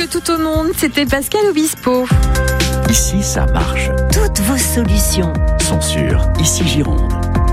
tout au monde, c'était Pascal Obispo. Ici, ça marche. Toutes vos solutions Sont sur Ici Gironde.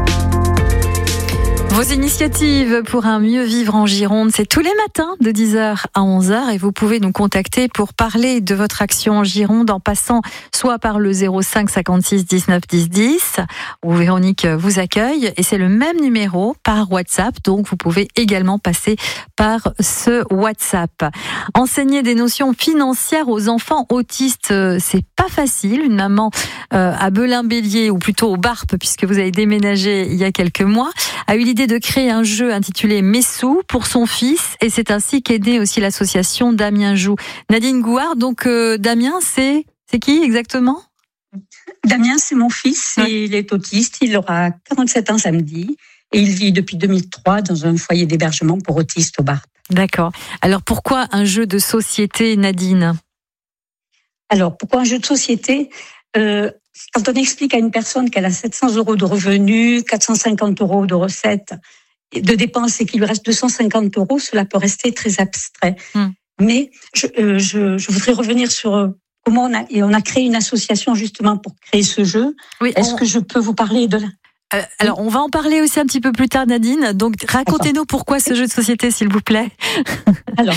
Vos initiatives pour un mieux vivre en Gironde, c'est tous les matins de 10h à 11h et vous pouvez nous contacter pour parler de votre action en Gironde en passant soit par le 05 56 19 10 10 où Véronique vous accueille et c'est le même numéro par WhatsApp, donc vous pouvez également passer par ce WhatsApp. Enseigner des notions financières aux enfants autistes, c'est pas facile. Une maman à Belin-Bélier ou plutôt au Barp, puisque vous avez déménagé il y a quelques mois, a eu l'idée de créer un jeu intitulé Mes sous pour son fils et c'est ainsi qu'est née aussi l'association Damien Joue. Nadine Gouard, donc Damien, c'est qui exactement ? Damien, c'est mon fils, il est autiste, il aura 47 ans samedi et il vit depuis 2003 dans un foyer d'hébergement pour autistes au Barp. D'accord. Alors pourquoi un jeu de société, Nadine ? Alors, pourquoi un jeu de société ? Quand on explique à une personne qu'elle a 700 € de revenus, 450 € de recettes, de dépenses et qu'il lui reste 250 €, cela peut rester très abstrait. Mais je voudrais revenir sur comment on a créé une association justement pour créer ce jeu. Oui, Est-ce que je peux vous parler de alors, on va en parler aussi un petit peu plus tard, Nadine. Donc, racontez-nous pourquoi ce jeu de société, s'il vous plaît. Alors,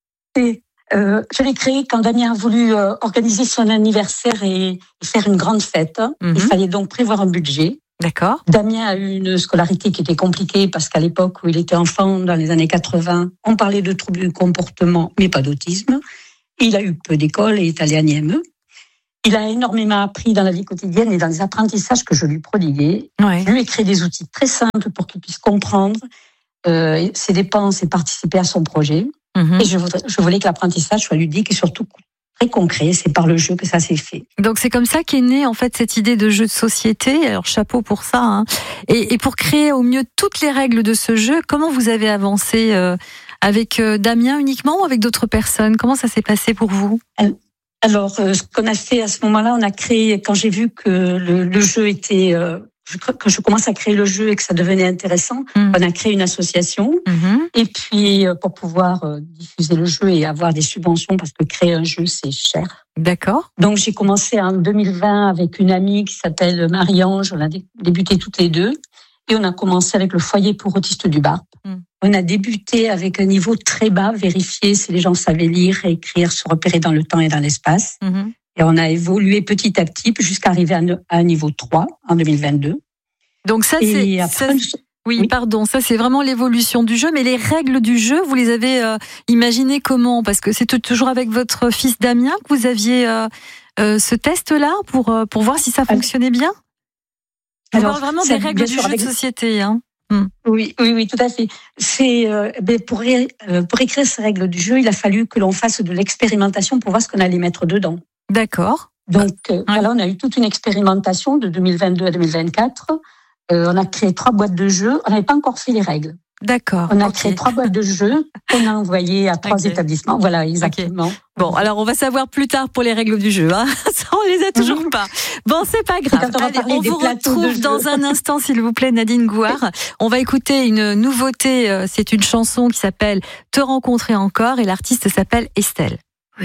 je l'ai créé quand Damien a voulu organiser son anniversaire et faire une grande fête. Il fallait donc prévoir un budget. D'accord. Damien a eu une scolarité qui était compliquée parce qu'à l'époque où il était enfant, dans les années 80, on parlait de troubles du comportement, mais pas d'autisme. Il a eu peu d'école et est allé à l'IME. Il a énormément appris dans la vie quotidienne et dans les apprentissages que je lui prodiguais. Ouais. Je lui ai créé des outils très simples pour qu'il puisse comprendre ses dépenses et participer à son projet. Et je voulais que l'apprentissage soit ludique et surtout très concret. C'est par le jeu que ça s'est fait. Donc c'est comme ça qu'est née en fait cette idée de jeu de société. Alors chapeau pour ça. Hein. Et pour créer au mieux toutes les règles de ce jeu, comment vous avez avancé avec Damien uniquement ou avec d'autres personnes ? Comment ça s'est passé pour vous ? Alors, ce qu'on a fait à ce moment-là, on a créé, quand j'ai vu que le jeu était, que je commence à créer le jeu et que ça devenait intéressant, on a créé une association. Et puis, pour pouvoir diffuser le jeu et avoir des subventions, parce que créer un jeu, c'est cher. D'accord. Donc, j'ai commencé en 2020 avec une amie qui s'appelle Marie-Ange. On a débuté toutes les deux. Et on a commencé avec le foyer pour autistes du Barp. On a débuté avec un niveau très bas, vérifier si les gens savaient lire et écrire, se repérer dans le temps et dans l'espace. Et on a évolué petit à petit jusqu'à arriver à un niveau 3 en 2022. Donc ça, et après, oui, pardon, ça c'est vraiment l'évolution du jeu, mais les règles du jeu, vous les avez imaginées comment ? Parce que c'est toujours avec votre fils Damien que vous aviez ce test-là pour voir si ça fonctionnait bien ? On parle vraiment des règles du jeu de société. Hein. Oui, tout à fait. C'est pour écrire ces règles du jeu, il a fallu que l'on fasse de l'expérimentation pour voir ce qu'on allait mettre dedans. D'accord. Donc voilà, on a eu toute une expérimentation de 2022 à 2024. On a créé 3 boîtes de jeux. On n'avait pas encore fait les règles. D'accord. On a créé 3 boîtes de jeux qu'on a envoyées à 3 établissements. Voilà, exactement. Bon, alors on va savoir plus tard pour les règles du jeu. Hein. Ça, on les a toujours pas. Bon, c'est pas grave. Allez, on vous retrouve dans un instant, s'il vous plaît, Nadine Gouard. On va écouter une nouveauté. C'est une chanson qui s'appelle Te rencontrer encore et l'artiste s'appelle Estelle.